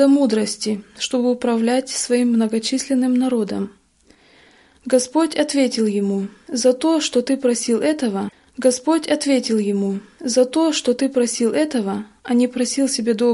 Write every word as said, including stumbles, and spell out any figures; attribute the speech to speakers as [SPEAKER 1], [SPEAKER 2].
[SPEAKER 1] Господа мудрости, чтобы управлять своим многочисленным народом». Господь ответил ему: «За то, что ты просил этого, Господь ответил ему: «За то, что ты просил этого, а не просил себе доброго